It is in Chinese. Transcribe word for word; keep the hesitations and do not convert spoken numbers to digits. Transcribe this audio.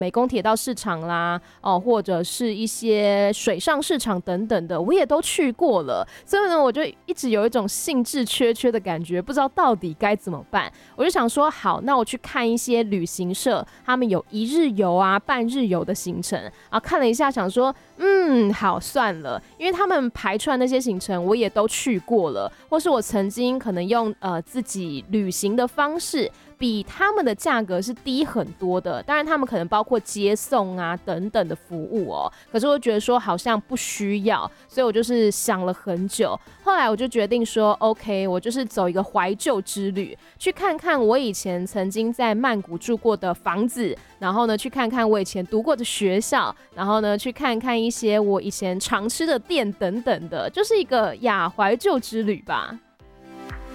美工铁道市场啦，哦，或者是一些水上市场等等的，我也都去过了。所以呢，我就一直有一种兴致缺缺的感觉，不知道到底该怎么办。我就想说，好，那我去看一些旅行社，他们有一日游啊、半日游的行程啊，看了一下，想说，嗯，好，算了，因为他们排出来那些行程我也都去过了，或是我曾经可能用呃自己旅行的方式。比他们的价格是低很多的，当然他们可能包括接送啊等等的服务哦。可是我觉得说好像不需要，所以我就是想了很久。后来我就决定说 ，OK， 我就是走一个怀旧之旅，去看看我以前曾经在曼谷住过的房子，然后呢去看看我以前读过的学校，然后呢去看看一些我以前常吃的店等等的，就是一个呀怀旧之旅吧。